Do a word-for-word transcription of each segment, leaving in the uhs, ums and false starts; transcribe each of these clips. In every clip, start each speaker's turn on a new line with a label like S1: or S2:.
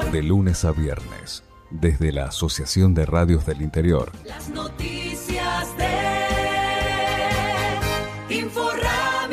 S1: De lunes a viernes, desde la Asociación de Radios del Interior.
S2: Las noticias de Inforrami.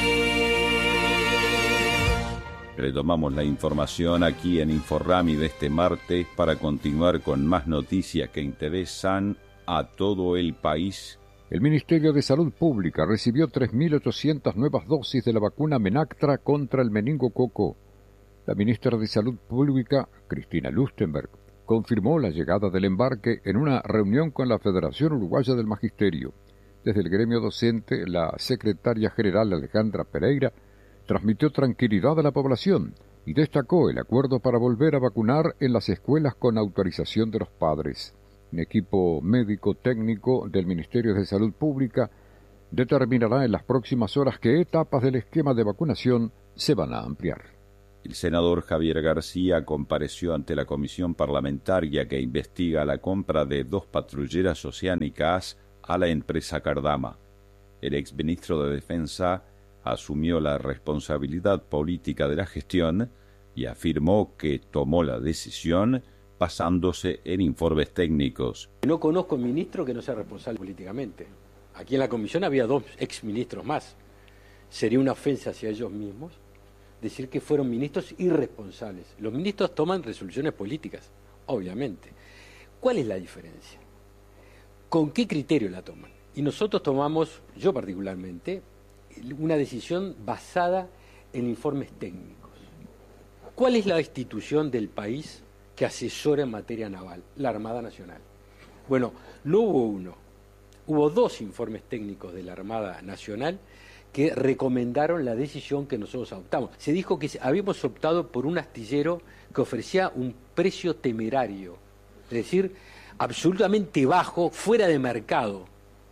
S3: Retomamos la información aquí en Inforrami de este martes para continuar con más noticias que interesan a todo el país.
S4: El Ministerio de Salud Pública recibió tres mil ochocientas nuevas dosis de la vacuna Menactra contra el meningococo. La ministra de Salud Pública, Cristina Lustenberg, confirmó la llegada del embarque en una reunión con la Federación Uruguaya del Magisterio. Desde el gremio docente, la secretaria general Alejandra Pereira transmitió tranquilidad a la población y destacó el acuerdo para volver a vacunar en las escuelas con autorización de los padres. Un equipo médico-técnico del Ministerio de Salud Pública determinará en las próximas horas qué etapas del esquema de vacunación se van a ampliar.
S3: El senador Javier García compareció ante la comisión parlamentaria que investiga la compra de dos patrulleras oceánicas a la empresa Cardama. El exministro de Defensa asumió la responsabilidad política de la gestión y afirmó que tomó la decisión basándose en informes técnicos.
S5: No conozco un ministro que no sea responsable políticamente. Aquí en la comisión había dos exministros más. Sería una ofensa hacia ellos mismos decir que fueron ministros irresponsables. Los ministros toman resoluciones políticas, obviamente. ¿Cuál es la diferencia? ¿Con qué criterio la toman? Y nosotros tomamos, yo particularmente, una decisión basada en informes técnicos. ¿Cuál es la institución del país que asesora en materia naval? La Armada Nacional. Bueno, no hubo uno, hubo dos informes técnicos de la Armada Nacional que recomendaron la decisión que nosotros adoptamos. Se dijo que habíamos optado por un astillero que ofrecía un precio temerario, es decir, absolutamente bajo, fuera de mercado,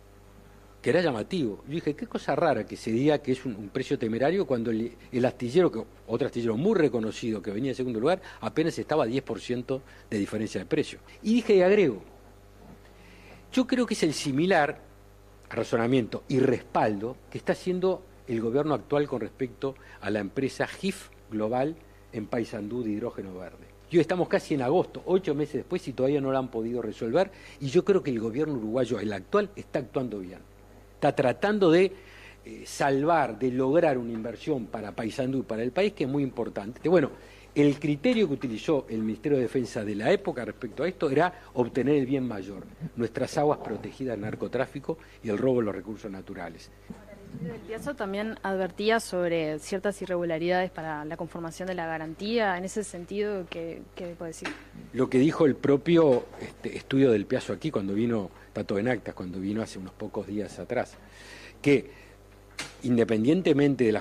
S5: que era llamativo. Yo dije, qué cosa rara que se diga que es un, un precio temerario cuando el, el astillero, que, otro astillero muy reconocido que venía en segundo lugar, apenas estaba a diez por ciento de diferencia de precio. Y dije, y agrego, yo creo que es el similar razonamiento y respaldo que está haciendo el gobierno actual con respecto a la empresa G I F Global en Paysandú de hidrógeno verde. Y hoy estamos casi en agosto, ocho meses después, y todavía no lo han podido resolver, y yo creo que el gobierno uruguayo, el actual, está actuando bien. Está tratando de eh, salvar, de lograr una inversión para Paysandú y para el país que es muy importante. Bueno, el criterio que utilizó el Ministerio de Defensa de la época respecto a esto era obtener el bien mayor, nuestras aguas protegidas del narcotráfico y el robo de los recursos naturales.
S6: El Piazza también advertía sobre ciertas irregularidades para la conformación de la garantía. En ese sentido, ¿qué, qué puede decir?
S5: Lo que dijo el propio este, estudio del Piazza aquí cuando vino, Tato en actas, cuando vino hace unos pocos días atrás, que independientemente de las